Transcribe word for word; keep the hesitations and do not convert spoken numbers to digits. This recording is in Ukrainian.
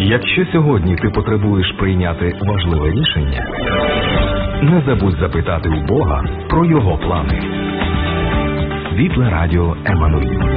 Якщо сьогодні ти потребуєш прийняти важливе рішення, не забудь запитати у Бога про Його плани. Світле радіо Еммануїл.